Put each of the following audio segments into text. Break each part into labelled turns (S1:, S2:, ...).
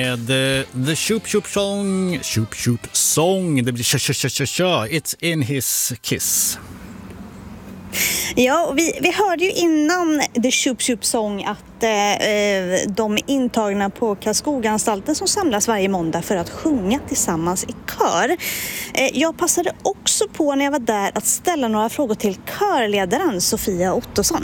S1: The Shoop Shoop Song, Shoop Shoop Song, det blir cha-cha-cha-cha-cha, It's in his kiss.
S2: Ja, och vi hörde ju innan The Shoop Shoop Song att de är intagna på Karlskoganstalten som samlas varje måndag för att sjunga tillsammans i kör. Jag passade också på när jag var där att ställa några frågor till körledaren Sofia Ottosson.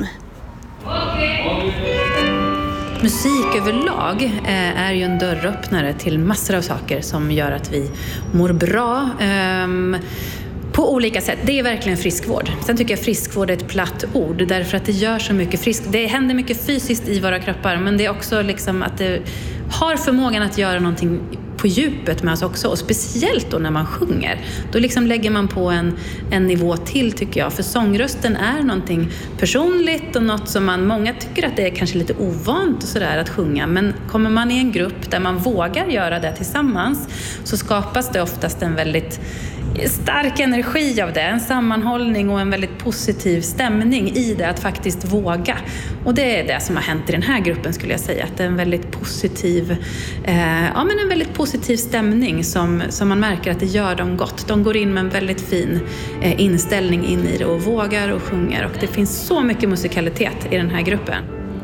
S3: Musik överlag är ju en dörröppnare till massor av saker som gör att vi mår bra på olika sätt. Det är verkligen friskvård. Sen tycker jag friskvård är ett platt ord därför att det gör så mycket det händer mycket fysiskt i våra kroppar, men det är också liksom att det har förmågan att göra någonting på djupet med oss också, och speciellt då när man sjunger. Då liksom lägger man på en nivå till, tycker jag. För sångrösten är någonting personligt och något som många tycker att det är kanske lite ovant och sådär att sjunga. Men kommer man i en grupp där man vågar göra det tillsammans så skapas det oftast en väldigt stark energi av det, en sammanhållning och en väldigt positiv stämning i det, att faktiskt våga. Och det är det som har hänt i den här gruppen, skulle jag säga, att det är en väldigt positiv en väldigt positiv stämning som man märker att det gör dem gott. De går in med en väldigt fin inställning in i det och vågar och sjunger, och det finns så mycket musikalitet i den här gruppen.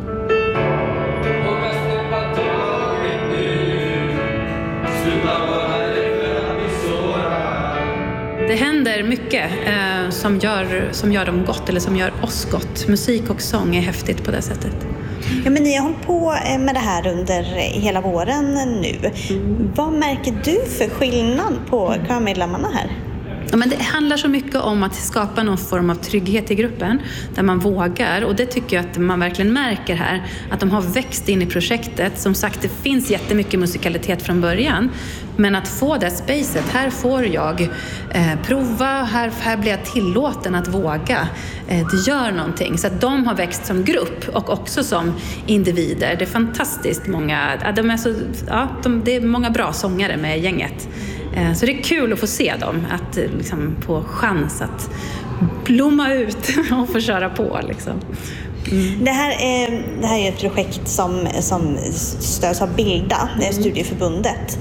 S3: Det händer mycket som gör dem gott, eller som gör oss gott. Musik och sång är häftigt på det sättet.
S2: Ja, men ni har hållit på med det här under hela våren nu. Vad märker du för skillnad på körmedlemmarna här?
S3: Ja, men det handlar så mycket om att skapa någon form av trygghet i gruppen där man vågar, och det tycker jag att man verkligen märker här, att de har växt in i projektet. Som sagt, det finns jättemycket musikalitet från början, men att få det spacet, här får jag prova, här blir jag tillåten att våga, det gör någonting. Så att de har växt som grupp och också som individer. Det är fantastiskt många, det är många bra sångare med gänget. Så det är kul att få se dem, att liksom få chans att blomma ut och få köra på liksom.
S2: Det här är ett projekt som stöds av Bilda, studieförbundet.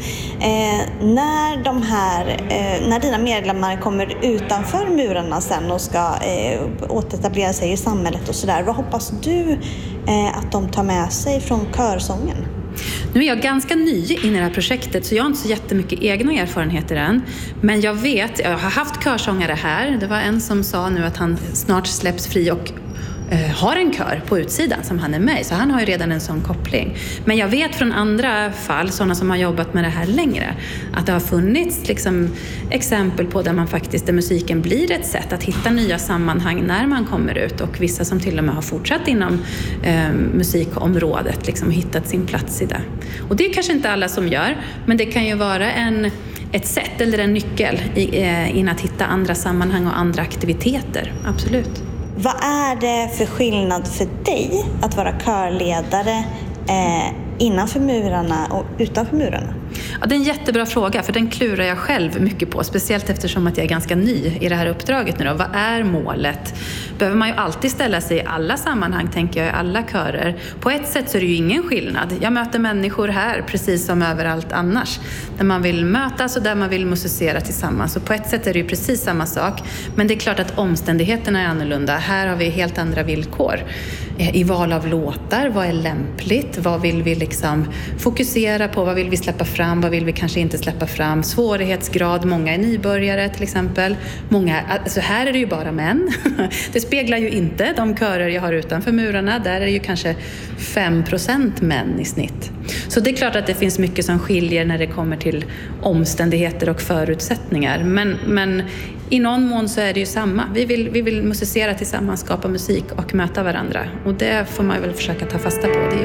S2: När dina medlemmar kommer utanför murarna sen och ska återetablera sig i samhället och sådär, vad hoppas du att de tar med sig från körsången?
S3: Nu är jag ganska ny in i det här projektet, så jag har inte så jättemycket egna erfarenheter än. Men jag har haft körsångare här. Det var en som sa nu att han snart släpps fri och har en kör på utsidan som han är med i. Så han har ju redan en sån koppling. Men jag vet från andra fall, sådana som har jobbat med det här längre, att det har funnits liksom exempel på där musiken blir ett sätt att hitta nya sammanhang när man kommer ut. Och vissa som till och med har fortsatt inom musikområdet, liksom hittat sin plats i det. Och det är kanske inte alla som gör, men det kan ju vara ett sätt eller en nyckel in att hitta andra sammanhang och andra aktiviteter. Absolut.
S2: Vad är det för skillnad för dig att vara körledare innanför murarna och utanför murarna?
S3: Ja, det är en jättebra fråga, för den klurar jag själv mycket på. Speciellt eftersom att jag är ganska ny i det här uppdraget nu då. Vad är målet? Behöver man ju alltid ställa sig i alla sammanhang, tänker jag, i alla körer. På ett sätt så är det ju ingen skillnad. Jag möter människor här precis som överallt annars. Där man vill mötas och där man vill musicera tillsammans. Så på ett sätt är det ju precis samma sak. Men det är klart att omständigheterna är annorlunda. Här har vi helt andra villkor. I val av låtar, vad är lämpligt? Vad vill vi liksom fokusera på? Vad vill vi släppa fram? Vad vill vi kanske inte släppa fram? Svårighetsgrad, många är nybörjare till exempel. Alltså här är det ju bara män. Det speglar ju inte de körer jag har utanför murarna. Där är det ju kanske 5% män i snitt. Så det är klart att det finns mycket som skiljer när det kommer till omständigheter och förutsättningar. Men i någon mån så är det ju samma. Vi vill musicera tillsammans, skapa musik och möta varandra. Och det får man väl försöka ta fasta på.